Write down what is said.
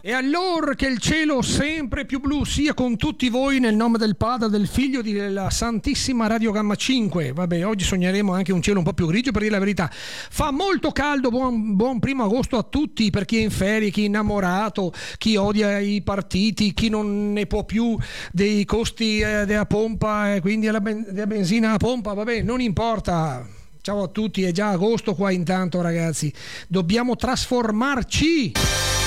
E allora che il cielo sempre più blu sia con tutti voi nel nome del Padre, del Figlio e della Santissima Radio Gamma 5. Vabbè, oggi sogneremo anche un cielo un po' più grigio, per dire la verità. Fa molto caldo, buon primo agosto a tutti, per chi è in ferie, chi è innamorato, chi odia i partiti, chi non ne può più dei costi della pompa e quindi della benzina a pompa. Vabbè, non importa. Ciao a tutti, è già agosto qua intanto, ragazzi. Dobbiamo trasformarci.